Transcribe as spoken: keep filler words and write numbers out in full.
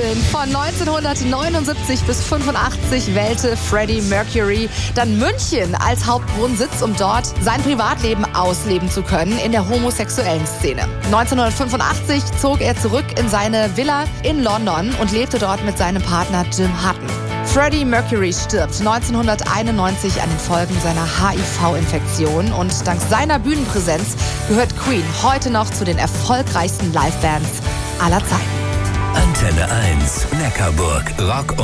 Wahnsinn. Von neunzehnhundertneunundsiebzig bis fünfundachtzig wählte Freddie Mercury dann München als Hauptwohnsitz, um dort sein Privatleben ausleben zu können in der homosexuellen Szene. neunzehnhundertfünfundachtzig zog er zurück in seine Villa in London und lebte dort mit seinem Partner Jim Hutton. Freddie Mercury stirbt neunzehnhunderteinundneunzig an den Folgen seiner H I V-Infektion und dank seiner Bühnenpräsenz gehört Queen heute noch zu den erfolgreichsten Livebands aller Zeiten. Antenne eins, Neckarburg, Rock